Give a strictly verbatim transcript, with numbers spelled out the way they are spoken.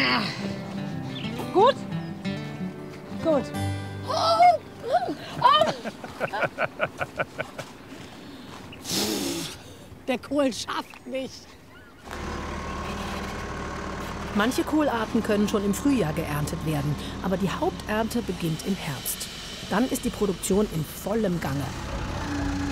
Gut? Gut. Der Kohl schafft mich. Manche Kohlarten können schon im Frühjahr geerntet werden, aber die Haupternte beginnt im Herbst. Dann ist die Produktion in vollem Gange.